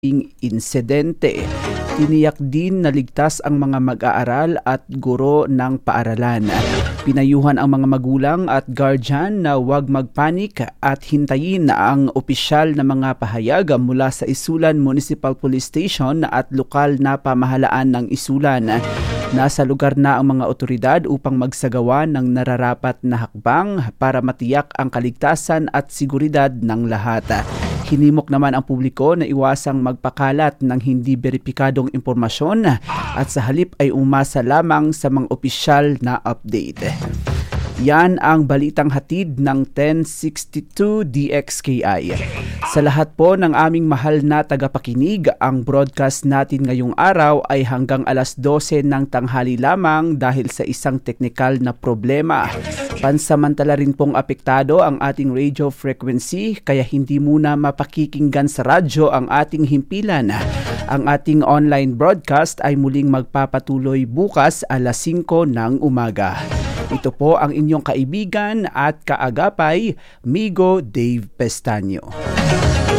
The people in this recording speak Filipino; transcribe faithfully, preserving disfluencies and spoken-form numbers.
insidente. Tiniyak din na ligtas ang mga mag-aaral at guro ng paaralan. Pinayuhan ang mga magulang at guardian na huwag magpanik at hintayin ang opisyal na mga pahayag mula sa Isulan Municipal Police Station at lokal na pamahalaan ng Isulan. Nasa lugar na ang mga otoridad upang magsagawa ng nararapat na hakbang para matiyak ang kaligtasan at seguridad ng lahat. Hinimok naman ang publiko na iwasang magpakalat ng hindi beripikadong impormasyon at sa halip ay umasa lamang sa mga opisyal na update. Yan ang balitang hatid ng ten sixty-two D X K I. Sa lahat po ng aming mahal na tagapakinig, ang broadcast natin ngayong araw ay hanggang alas dose ng tanghali lamang dahil sa isang teknikal na problema. Pansamantala rin pong apektado ang ating radio frequency kaya hindi muna mapakikinggan sa radyo ang ating himpilan. Ang ating online broadcast ay muling magpapatuloy bukas alas singko ng umaga. Ito po ang inyong kaibigan at kaagapay, Migo Dave Pestaño.